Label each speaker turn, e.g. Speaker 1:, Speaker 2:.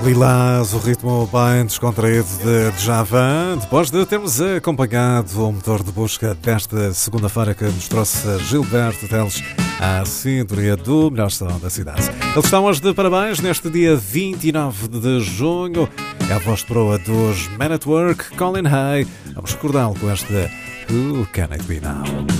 Speaker 1: Lilás, o ritmo bem descontraído de Djavan, depois de termos acompanhado o motor de busca desta segunda-feira que nos trouxe Gilberto Teles à sintonia do melhor som da cidade. Eles estão hoje de parabéns neste dia 29 de junho. É a voz de proa dos Men at Work, Colin Hay. Vamos recordá-lo com este Who Can It Be Now?